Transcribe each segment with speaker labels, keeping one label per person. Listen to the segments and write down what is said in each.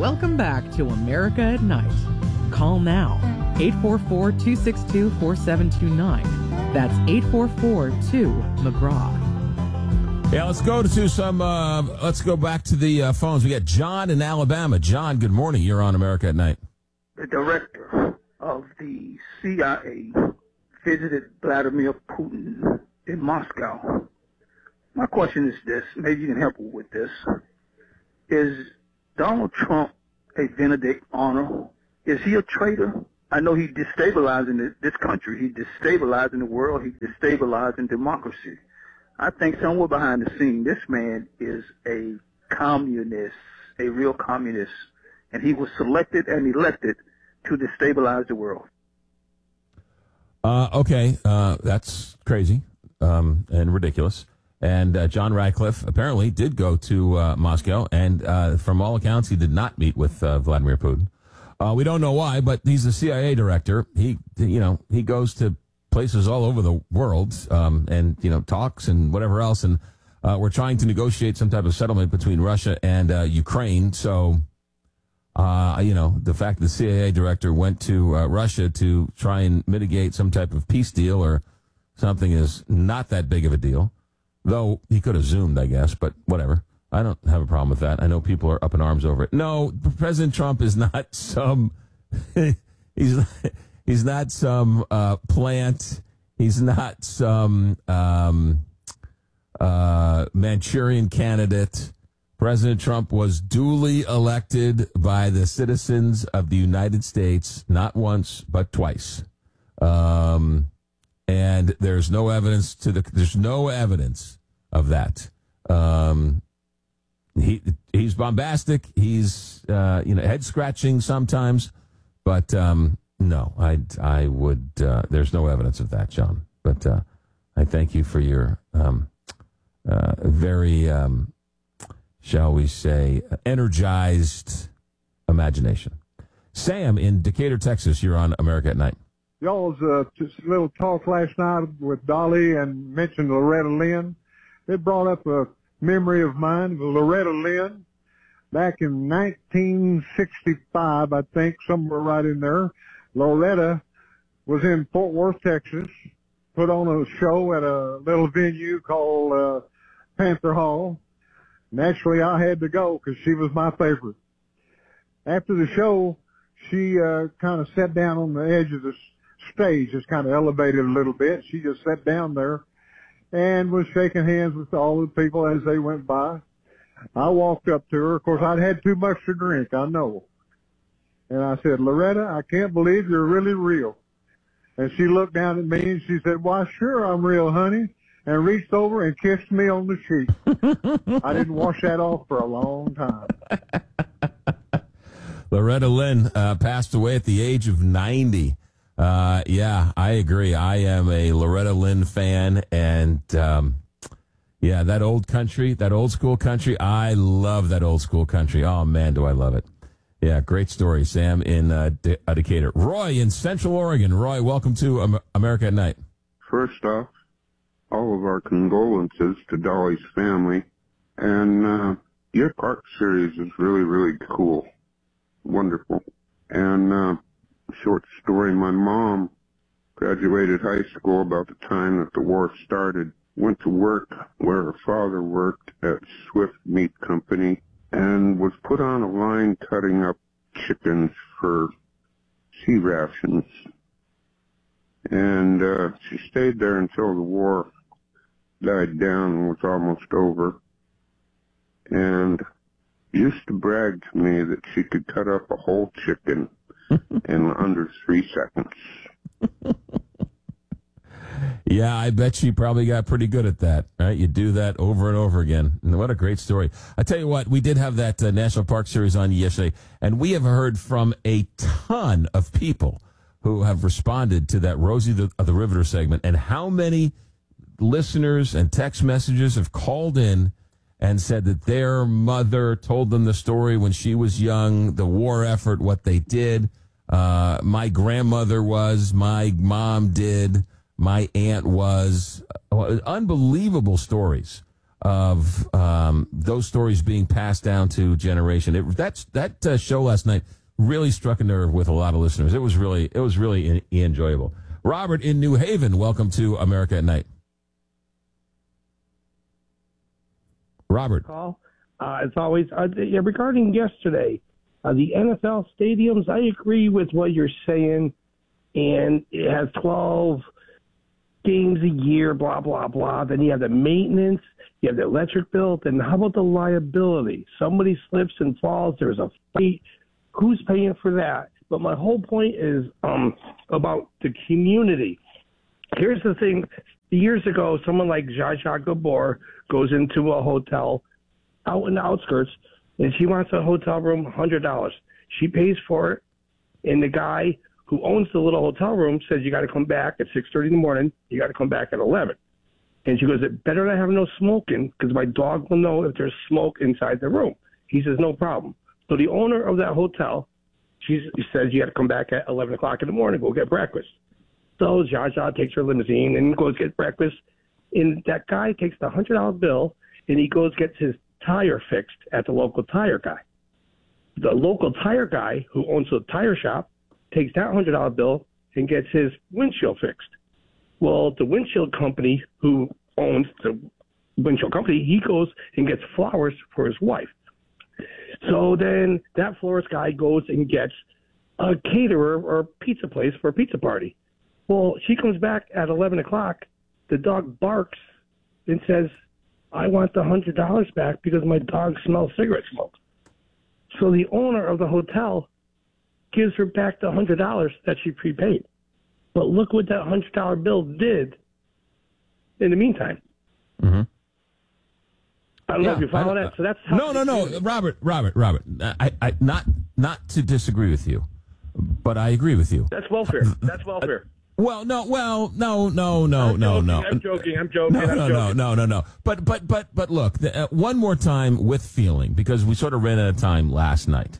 Speaker 1: Welcome back to America at Night. Call now, 844-262-4729. That's 844-2-McGraw.
Speaker 2: Yeah, let's go back to the phones. We got John in Alabama. John, good morning. You're on America at Night.
Speaker 3: The director of the CIA visited Vladimir Putin in Moscow. My question is this, maybe you can help with this. Is Donald Trump a Benedict Arnold? Is he a traitor? I know he's destabilizing this country. He's destabilizing the world. He's destabilizing democracy. I think somewhere behind the scene, this man is a communist, a real communist, and he was selected and elected to destabilize the world.
Speaker 2: Okay, that's crazy and ridiculous. And John Radcliffe apparently did go to Moscow, and from all accounts, he did not meet with Vladimir Putin. We don't know why, but he's the CIA director. He goes to places all over the world, and talks and whatever else. And we're trying to negotiate some type of settlement between Russia and Ukraine. So, the fact that the CIA director went to Russia to try and mitigate some type of peace deal or something is not that big of a deal. Though he could have Zoomed, I guess, but whatever. I don't have a problem with that. I know people are up in arms over it. No, President Trump is not some he's not some plant. He's not some Manchurian candidate. President Trump was duly elected by the citizens of the United States, not once but twice. And there's no evidence of that. He's bombastic. He's head scratching sometimes, but no, I would. There's no evidence of that, John. But I thank you for your very, shall we say, energized imagination. Sam in Decatur, Texas. You're on America at Night.
Speaker 4: Y'all's just a little talk last night with Dolly and mentioned Loretta Lynn. It brought up a memory of mine. Loretta Lynn, back in 1965, I think, somewhere right in there, Loretta was in Fort Worth, Texas, put on a show at a little venue called Panther Hall. Naturally, I had to go because she was my favorite. After the show, she kind of sat down on the edge of the stage, just kind of elevated a little bit. She just sat down there and was shaking hands with all the people as they went by. I walked up to her. Of course, I'd had too much to drink, I know. And I said, "Loretta, I can't believe you're really real." And she looked down at me and she said, "Why, sure I'm real, honey," and reached over and kissed me on the cheek. I didn't wash that off for a long time.
Speaker 2: Loretta Lynn passed away at the age of 90. Yeah, I agree. I am a Loretta Lynn fan, and that old country, that old school country, I love that old school country. Oh, man, do I love it. Yeah, great story, Sam in Decatur. Roy in Central Oregon. Roy, welcome to America at Night.
Speaker 5: First off, all of our condolences to Dolly's family, and your park series is really, really cool. Wonderful. And short story, my mom graduated high school about the time that the war started, went to work where her father worked at Swift Meat Company, and was put on a line cutting up chickens for sea rations. And she stayed there until the war died down and was almost over. And used to brag to me that she could cut up a whole chicken in under 3 seconds.
Speaker 2: Yeah, I bet she probably got pretty good at that, right? You do that over and over again. And what a great story. I tell you what, we did have that National Park Series on yesterday, and we have heard from a ton of people who have responded to that Rosie the Riveter segment, and how many listeners and text messages have called in and said that their mother told them the story when she was young, the war effort, what they did. My grandmother was, my mom did, my aunt was. Unbelievable stories of those stories being passed down to generation. That show last night really struck a nerve with a lot of listeners. It was really enjoyable. Robert in New Haven, welcome to America at Night. Robert.
Speaker 6: Call. As always, regarding yesterday, the NFL stadiums, I agree with what you're saying, and it has 12 games a year, blah, blah, blah. Then you have the maintenance, you have the electric bill, then how about the liability? Somebody slips and falls, there's a fight. Who's paying for that? But my whole point is about the community. Here's the thing. Years ago, someone like Zsa Zsa Gabor goes into a hotel out in the outskirts, and she wants a hotel room, $100. She pays for it, and the guy who owns the little hotel room says, you got to come back at 6:30 in the morning. You got to come back at 11. And she goes, it better not have no smoking because my dog will know if there's smoke inside the room. He says, no problem. So the owner of that hotel, she says, you got to come back at 11 o'clock in the morning, go get breakfast. So Zsa Zsa takes her limousine and goes get breakfast. And that guy takes the $100 bill and he goes gets his tire fixed at the local tire guy. The local tire guy who owns the tire shop takes that $100 bill and gets his windshield fixed. Well, the windshield company who owns the windshield company, he goes and gets flowers for his wife. So then that florist guy goes and gets a caterer or pizza place for a pizza party. Well, she comes back at 11 o'clock. The dog barks and says, I want the $100 back because my dog smells cigarette smoke. So the owner of the hotel gives her back the $100 that she prepaid. But look what that $100 bill did in the meantime.
Speaker 2: Mm-hmm.
Speaker 6: I don't know if you follow that. So that's how
Speaker 2: no, Robert. I not to disagree with you, but I agree with you.
Speaker 6: That's welfare. That's welfare.
Speaker 2: No.
Speaker 6: I'm joking.
Speaker 2: No. But look, one more time with feeling, because we sort of ran out of time last night.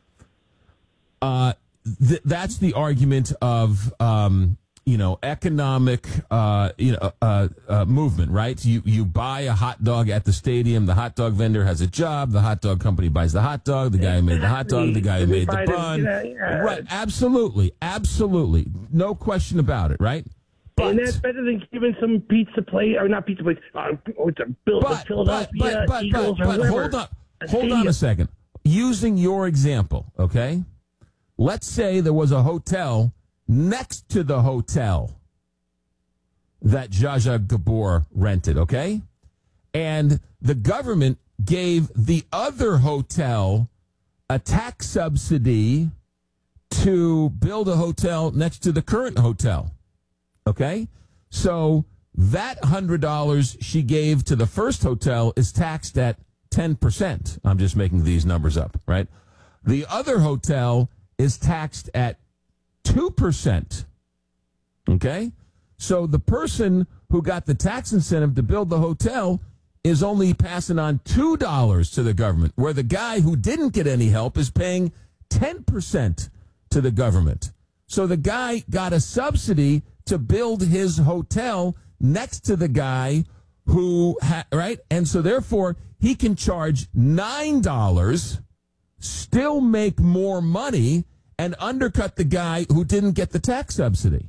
Speaker 2: That's the argument of economic movement, right? You buy a hot dog at the stadium, the hot dog vendor has a job, the hot dog company buys the hot dog, the guy who made the hot dog, the guy who made the bun. Right, absolutely. No question about it, right? But,
Speaker 6: and that's better than giving some pizza place, or not pizza place, Philadelphia Eagles or whatever.
Speaker 2: Hold on a second. Using your example, okay? Let's say there was a hotel next to the hotel that Zsa Zsa Gabor rented, okay? And the government gave the other hotel a tax subsidy to build a hotel next to the current hotel, okay? So that $100 she gave to the first hotel is taxed at 10%. I'm just making these numbers up, right? The other hotel is taxed at 2%. Okay? So the person who got the tax incentive to build the hotel is only passing on $2 to the government, where the guy who didn't get any help is paying 10% to the government. So the guy got a subsidy to build his hotel next to the guy who, right? And so therefore, he can charge $9, still make more money, and undercut the guy who didn't get the tax subsidy.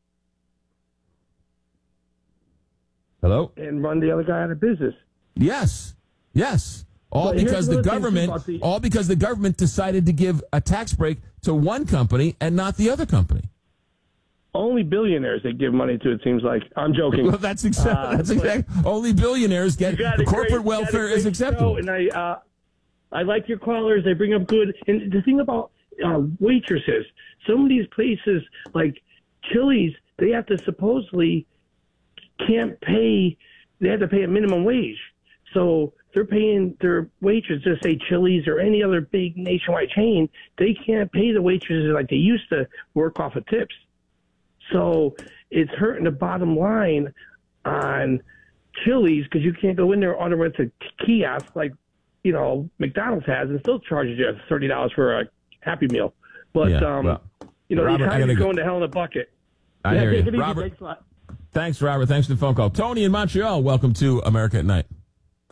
Speaker 2: Hello?
Speaker 6: And run the other guy out of business.
Speaker 2: Yes. All because the government decided to give a tax break to one company and not the other company.
Speaker 6: Only billionaires they give money to, it seems like. I'm joking.
Speaker 2: Well, that's exactly. Only billionaires get the corporate welfare is acceptable.
Speaker 6: And I like your callers. They bring up good. And the thing about waitresses, some of these places like Chili's, they have to supposedly can't pay. They have to pay a minimum wage, so they're paying their waitresses. Just say Chili's or any other big nationwide chain, they can't pay the waitresses like they used to work off of tips. So it's hurting the bottom line on Chili's because you can't go in there order with a kiosk like McDonald's has and still charges you $30 for a Happy Meal. But
Speaker 2: Robert,
Speaker 6: these times are going to hell in a bucket.
Speaker 2: I hear you,
Speaker 6: Robert.
Speaker 2: Thanks, Robert. Thanks for the phone call. Tony in Montreal, welcome to America at Night.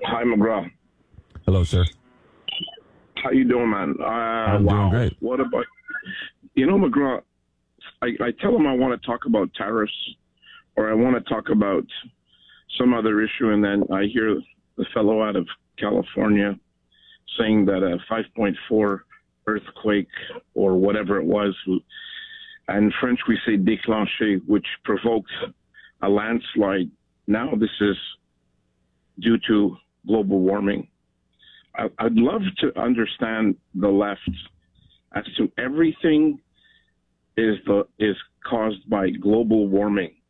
Speaker 7: Hi, McGraw.
Speaker 2: Hello, sir.
Speaker 7: How you doing, man?
Speaker 2: I'm doing great.
Speaker 7: What about, McGraw, I tell him I want to talk about tariffs or I want to talk about some other issue, and then I hear the fellow out of California saying that a 5.4 earthquake or whatever it was, and in French we say déclenché, which provoked a landslide. Now this is due to global warming. I'd love to understand the left as to everything is caused by global warming.